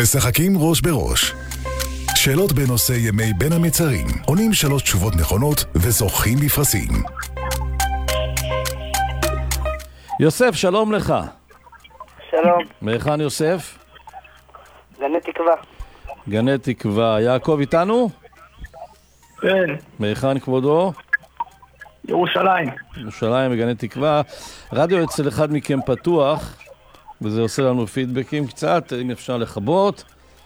משחקים ראש בראש. שאלות בנושא ימי בין המצרים. עונים 3 תשובות נכונות וזוכים בפרסים. יוסף, שלום לך. שלום. מהיכן יוסף? גני תקווה. גני תקווה. יעקב איתנו? כן. מהיכן כבודו? ירושלים. ירושלים וגני תקווה. רדיו אצל אחד מכם פתוח, וזה עושה לנו פידבקים קצת, אם אפשר לחבות.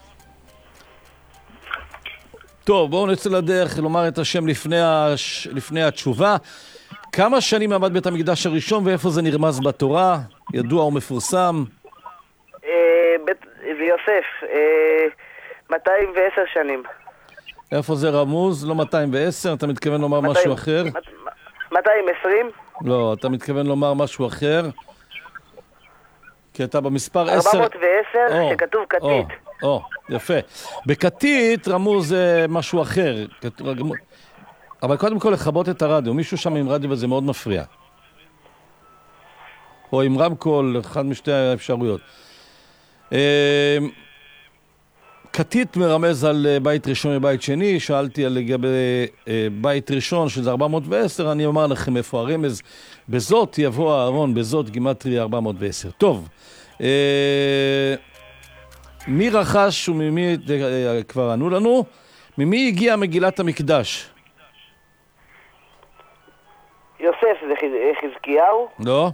טוב, בואו נצא לדרך לומר את השם לפני התשובה. כמה שנים עמד בית המקדש הראשון ואיפה זה נרמז בתורה? ידוע ומפורסם. ויוסף, 210 שנים. איפה זה רמוז? לא 210, אתה מתכוון לומר משהו אחר? 220? לא, אתה מתכוון לומר משהו אחר. כי אתה במספר 10... 410, שכתוב כתית. יפה. בכתית רמוז משהו אחר. אבל קודם כל לחבות את הרדיו. מישהו שם עם רדיו וזה מאוד מפריע. או עם רמקול, אחד משתי האפשרויות. כתית מרמז על בית ראשון ובית שני. שאלתי על לגבי בית ראשון שזה 410. אני אומר לכם איפה הרמז. בזאת יבוא הארון, בזאת גימטריה 410. טוב. מי רכש וממי, כבר ענו לנו, ממי הגיעה מגילת המקדש? יוסף, זה חזקיהו? לא.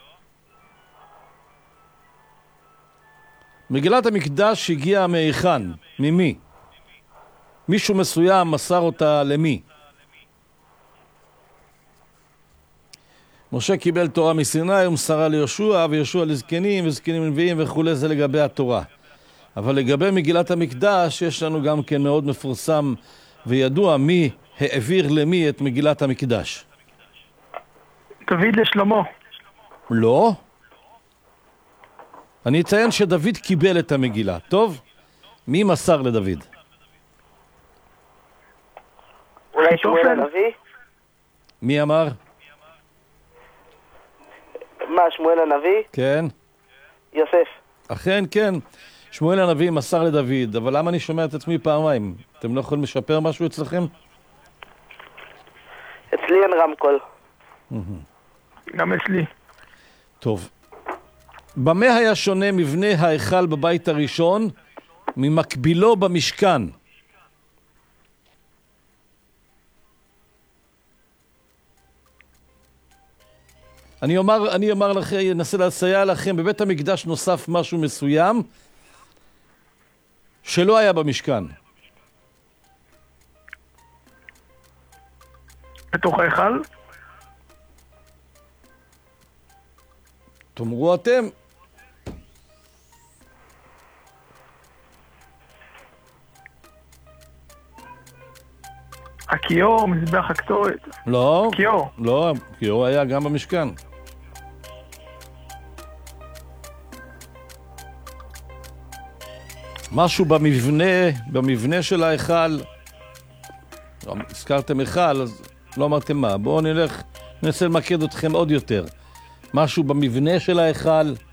מגילת המקדש הגיעה מהיכן? ממי? מישהו מסוים מסר אותה למי? משה קיבל תורה מסיני ומסרה ליהושע, ויהושע לזקנים וזקנים לנביאים וכו', זה לגבי התורה. אבל לגבי מגילת המקדש יש לנו גם כן מאוד מפורסם וידוע מי העביר למי את מגילת המקדש. דוד לשלמה. לא. אני אציין שדוד קיבל את המגילה. טוב? מי מסר לדוד? אולי שמואל הנביא? מי אמר? מה, שמואל הנביא? כן. יוסף. אכן, כן. שמואל הנביא מסר לדוד, אבל למה אני שומע את עצמי פעמיים? אתם לא יכולים לשפר משהו אצלכם? אצלי אין רמקול. גם אצלי. טוב. במה היה שונה מבנה ההיכל בבית הראשון ממקבילו במשכן? אני אומר לכם, אנסה לסייע לכם, בבית המקדש נוסף משהו מסוים שלא היה במשכן. בתוך ההיכל? תאמרו אתם. הכיור, מזבח הקטורת. לא. כיור. לא, כיור היה גם במשכן. משהו במבנה של ההיכל. לא, הזכרתם היכל, אז לא אמרתם מה. בואו ננסה למקד אתכם עוד יותר. משהו במבנה של ההיכל.